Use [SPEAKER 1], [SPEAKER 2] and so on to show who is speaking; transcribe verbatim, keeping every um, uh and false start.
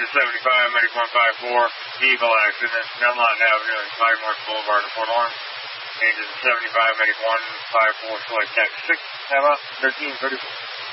[SPEAKER 1] to seventy-five, Medic one five four, vehicle accident, Dunlop Avenue and Five North Boulevard in Port Orange. Changes to seventy-five, Medic one five four, select taxi six, have a thirteen thirty-four.